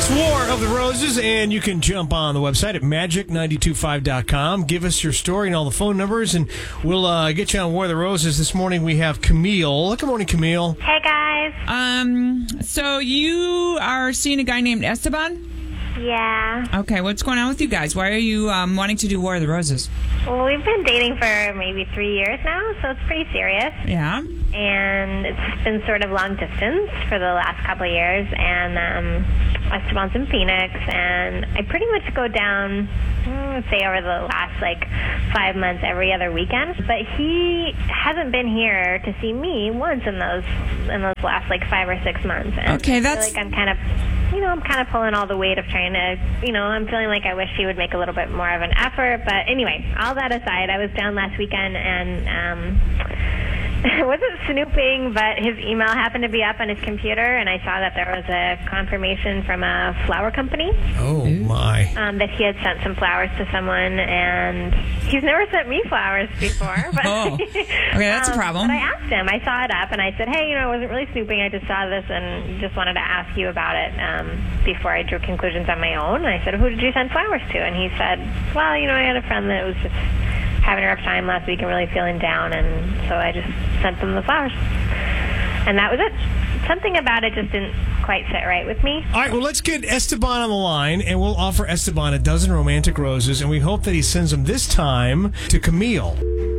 It's War of the Roses, and you can jump on the website at magic925.com. Give us your story and all the phone numbers, and we'll get you on War of the Roses. This morning we have Camille. Good morning, Camille. Hey, guys. So you are seeing a guy named Esteban? Yeah. Okay, what's going on with you guys? Why are you wanting to do War of the Roses? Well, we've been dating for maybe 3 years now, so it's pretty serious. Yeah? And it's been sort of long distance for the last couple of years. And Esteban's in Phoenix, and I pretty much go down, let's say, over the last, 5 months every other weekend. But he hasn't been here to see me once in those last, 5 or 6 months. And Okay, I that's... feel like I'm kind of pulling all the weight of trying to, I'm feeling like I wish he would make a little bit more of an effort. But anyway, all that aside, I was down last weekend and I wasn't snooping, but his email happened to be up on his computer, and I saw that there was a confirmation from a flower company. Oh, my. That he had sent some flowers to someone, and he's never sent me flowers before. But Okay, that's a problem. But I asked him. I saw it up, and I said, hey, I wasn't really snooping. I just saw this and just wanted to ask you about it before I drew conclusions on my own. And I said, who did you send flowers to? And he said, well, I had a friend that was just having a rough time last week and really feeling down, and so I just sent them the flowers. And that was it. Something about it just didn't quite sit right with me. All right, well, let's get Esteban on the line, and we'll offer Esteban a dozen romantic roses, and we hope that he sends them this time to Camille.